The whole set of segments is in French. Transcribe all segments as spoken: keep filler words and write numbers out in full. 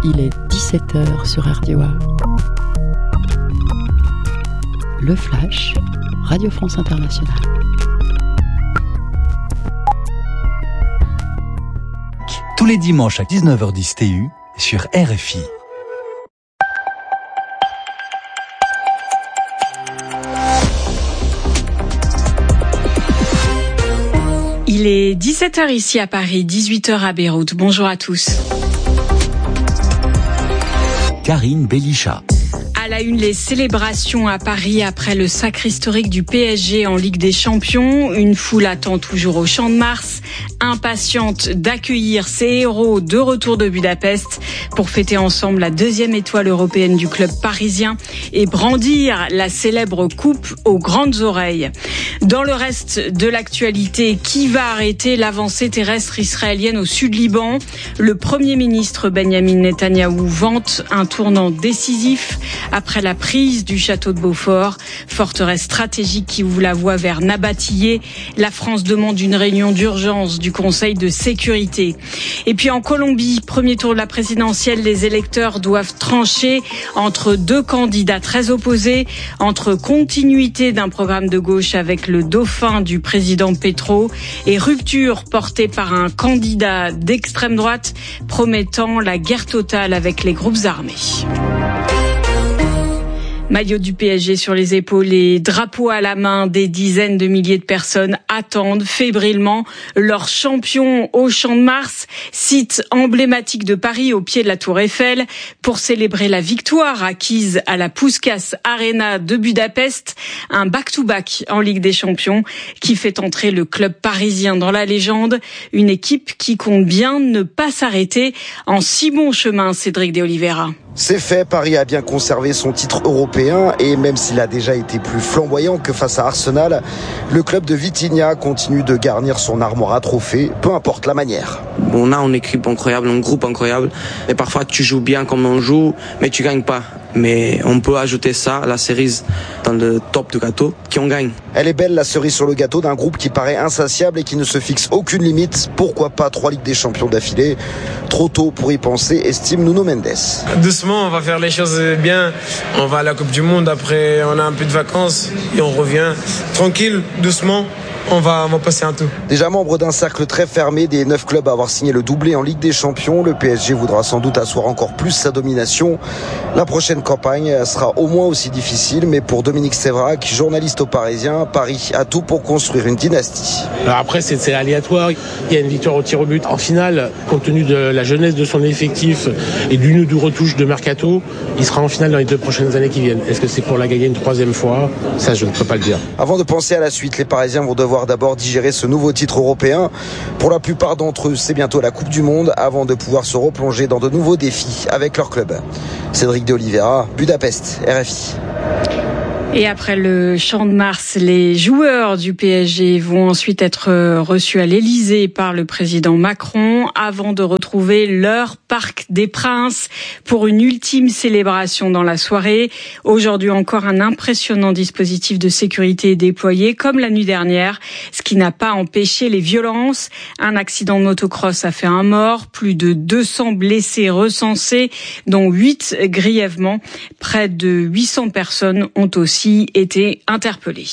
Il est dix-sept heures sur R D O A. Le Flash, Radio France Internationale. Tous les dimanches à dix-neuf heures dix T U sur R F I. Il est dix-sept heures ici à Paris, dix-huit heures à Beyrouth. Bonjour à tous. Karine Belisha. À la une, les célébrations à Paris après le sacre historique du P S G en Ligue des Champions. Une foule attend toujours au Champ de Mars, impatiente d'accueillir ses héros de retour de Budapest pour fêter ensemble la deuxième étoile européenne du club parisien et brandir la célèbre coupe aux grandes oreilles. Dans le reste de l'actualité, qui va arrêter l'avancée terrestre israélienne au sud-Liban ? Le Premier ministre Benyamin Netanyahou vante un tournant décisif après la prise du château de Beaufort, forteresse stratégique qui ouvre la voie vers Nabatillé. La France demande une réunion d'urgence du Conseil de sécurité. Et puis en Colombie, premier tour de la présidentielle, les électeurs doivent trancher entre deux candidats très opposés, entre continuité d'un programme de gauche avec le dauphin du président Petro et rupture portée par un candidat d'extrême droite promettant la guerre totale avec les groupes armés. Maillot du P S G sur les épaules et drapeau à la main, des dizaines de milliers de personnes attendent fébrilement leur champion au Champ de Mars, site emblématique de Paris au pied de la Tour Eiffel, pour célébrer la victoire acquise à la Puskás Arena de Budapest, un back-to-back en Ligue des Champions qui fait entrer le club parisien dans la légende, une équipe qui compte bien ne pas s'arrêter en si bon chemin, Cédric de Oliveira. C'est fait, Paris a bien conservé son titre européen et même s'il a déjà été plus flamboyant que face à Arsenal, le club de Vitinha continue de garnir son armoire à trophées, peu importe la manière. On a une équipe incroyable, un groupe incroyable, et parfois tu joues bien comme on joue, mais tu gagnes pas. Mais on peut ajouter ça, la cerise dans le top du gâteau, qui on gagne. Elle est belle, la cerise sur le gâteau d'un groupe qui paraît insatiable et qui ne se fixe aucune limite. Pourquoi pas trois Ligues des Champions d'affilée ? Trop tôt pour y penser, estime Nuno Mendes. Doucement, on va faire les choses bien. On va à la Coupe du Monde, après on a un peu de vacances et on revient tranquille, doucement. On va, on va passer un tout. Déjà membre d'un cercle très fermé des neuf clubs à avoir signé le doublé en Ligue des Champions, le P S G voudra sans doute asseoir encore plus sa domination. La prochaine campagne sera au moins aussi difficile, mais pour Dominique Sévrac, journaliste au Parisien, Paris a tout pour construire une dynastie. Alors après, c'est, c'est aléatoire. Il y a une victoire au tir au but. En finale, compte tenu de la jeunesse de son effectif et d'une ou deux retouches de mercato, il sera en finale dans les deux prochaines années qui viennent. Est-ce que c'est pour la gagner une troisième fois ? Ça, je ne peux pas le dire. Avant de penser à la suite, les Parisiens vont devoir d'abord digérer ce nouveau titre européen. Pour la plupart d'entre eux, c'est bientôt la Coupe du Monde avant de pouvoir se replonger dans de nouveaux défis avec leur club. Cédric de Oliveira, Budapest, R F I. Et après le Champ de Mars, les joueurs du P S G vont ensuite être reçus à l'Élysée par le président Macron avant de retrouver leur Parc des Princes pour une ultime célébration dans la soirée. Aujourd'hui encore, un impressionnant dispositif de sécurité est déployé comme la nuit dernière, ce qui n'a pas empêché les violences. Un accident de motocross a fait un mort, plus de deux cents blessés recensés, dont huit grièvement. Près de huit cents personnes ont aussi été interpellés.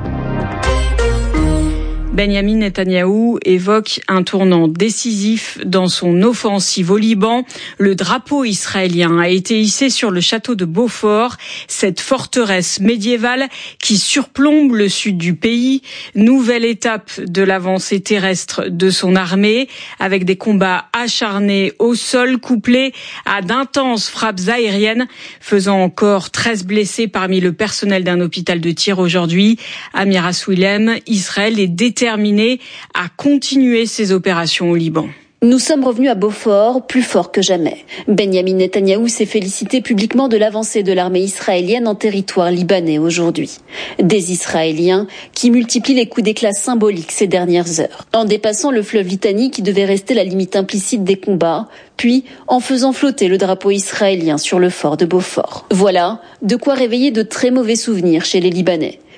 Benyamin Netanyahou évoque un tournant décisif dans son offensive au Liban. Le drapeau israélien a été hissé sur le château de Beaufort, cette forteresse médiévale qui surplombe le sud du pays. Nouvelle étape de l'avancée terrestre de son armée, avec des combats acharnés au sol couplés à d'intenses frappes aériennes, faisant encore treize blessés parmi le personnel d'un hôpital de Tyr aujourd'hui. Amira Swilem, Israël est déterminé à continuer ses opérations au Liban. Nous sommes revenus à Beaufort plus forts que jamais. Benyamin Netanyahou s'est félicité publiquement de l'avancée de l'armée israélienne en territoire libanais aujourd'hui. Des Israéliens qui multiplient les coups d'éclat symboliques ces dernières heures, en dépassant le fleuve Litani qui devait rester la limite implicite des combats, puis en faisant flotter le drapeau israélien sur le fort de Beaufort. Voilà de quoi réveiller de très mauvais souvenirs chez les Libanais.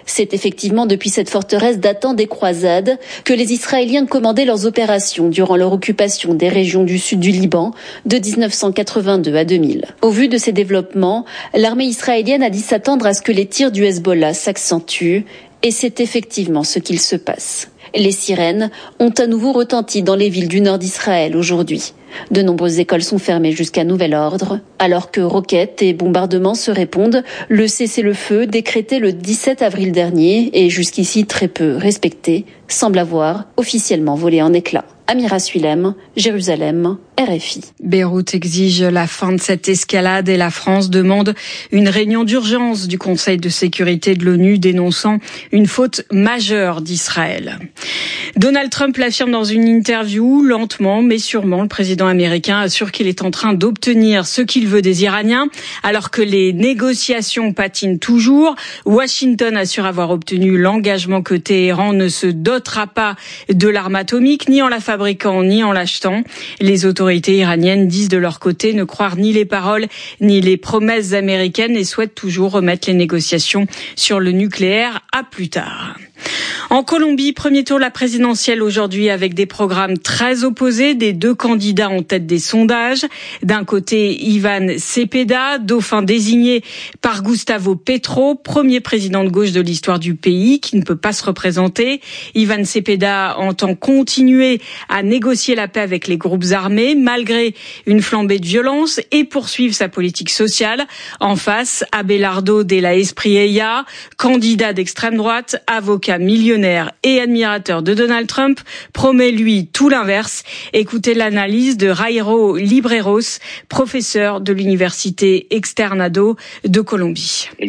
C'est effectivement depuis cette forteresse datant des croisades que les Israéliens commandaient leurs opérations durant leur occupation des régions du sud du Liban de dix-neuf cent quatre-vingt-deux à deux mille. Au vu de ces développements, l'armée israélienne a dit s'attendre à ce que les tirs du Hezbollah s'accentuent, et c'est effectivement ce qu'il se passe. Les sirènes ont à nouveau retenti dans les villes du nord d'Israël aujourd'hui. De nombreuses écoles sont fermées jusqu'à nouvel ordre. Alors que roquettes et bombardements se répondent, le cessez-le-feu décrété le dix-sept avril dernier et jusqu'ici très peu respecté, semble avoir officiellement volé en éclats. Amira Suilem, Jérusalem, R F I. Beyrouth exige la fin de cette escalade et la France demande une réunion d'urgence du Conseil de sécurité de l'ONU dénonçant une faute majeure d'Israël. Donald Trump l'affirme dans une interview, lentement mais sûrement, le président américain assure qu'il est en train d'obtenir ce qu'il veut des Iraniens, alors que les négociations patinent toujours. Washington assure avoir obtenu l'engagement que Téhéran ne se dotera pas de l'arme atomique, ni en la fabriquant, ni en l'achetant. Les autorités iraniennes disent de leur côté ne croire ni les paroles, ni les promesses américaines et souhaitent toujours remettre les négociations sur le nucléaire à plus tard. En Colombie, premier tour de la présidentielle aujourd'hui avec des programmes très opposés des deux candidats en tête des sondages. D'un côté, Iván Cepeda, dauphin désigné par Gustavo Petro, premier président de gauche de l'histoire du pays qui ne peut pas se représenter. Iván Cepeda entend continuer à négocier la paix avec les groupes armés malgré une flambée de violence et poursuivre sa politique sociale. En face, Abelardo de la Espriella, candidat d'extrême droite, avocat millionnaire et admirateur de Donald Trump, promet lui tout l'inverse. Écoutez l'analyse de Jairo Libreros, professeur de l'université Externado de Colombie. Le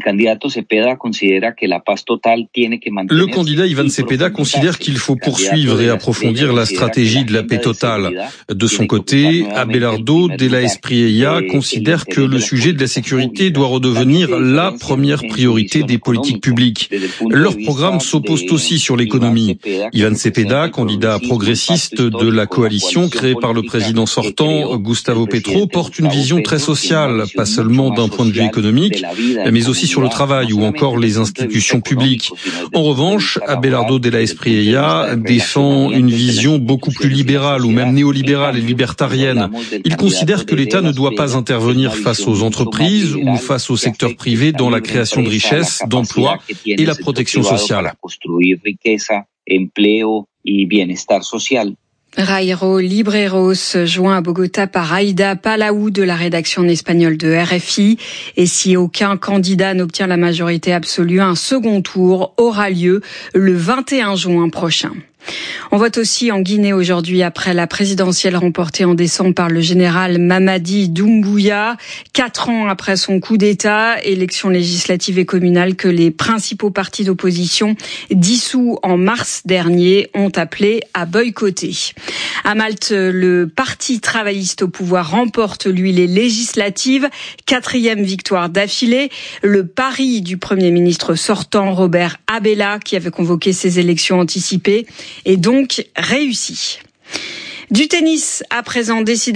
candidat Iván Cepeda considère qu'il faut poursuivre et approfondir la stratégie de la paix totale. De son côté, Abelardo de la Espriella considère que le sujet de la sécurité doit redevenir la première priorité des politiques publiques. Leur programme s'oppose aussi sur l'économie. Iván Cepeda, candidat progressiste de la coalition créée par le président sortant Gustavo Petro, porte une vision très sociale, pas seulement d'un point de vue économique, mais aussi sur le travail ou encore les institutions publiques. En revanche, Abelardo de la Espriella défend une vision beaucoup plus libérale ou même néolibérale et libertarienne. Il considère que l'État ne doit pas intervenir face aux entreprises ou face au secteur privé dans la création de richesses, d'emplois et la protection sociale. Jairo Libreros, joint à Bogota par Aïda Palau de la rédaction en espagnol de R F I. Et si aucun candidat n'obtient la majorité absolue, un second tour aura lieu le vingt et un juin prochain. On vote aussi en Guinée aujourd'hui après la présidentielle remportée en décembre par le général Mamadi Doumbouya. Quatre ans après son coup d'État, élections législatives et communales que les principaux partis d'opposition dissous en mars dernier ont appelé à boycotter. À Malte, le parti travailliste au pouvoir remporte, lui, les législatives. Quatrième victoire d'affilée. Le pari du Premier ministre sortant, Robert Abela, qui avait convoqué ces élections anticipées, est donc réussi. Du tennis, à présent, décidé